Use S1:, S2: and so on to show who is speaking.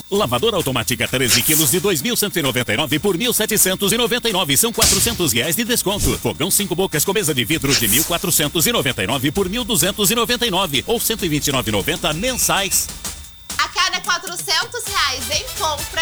S1: Lavadora automática 13 quilos de 2.199 por 1.799. São R$400 de desconto. Fogão 5 bocas com mesa de vidro de 1.499 por 1.299 ou R$129,90 mensais.
S2: A cada R$400 em compra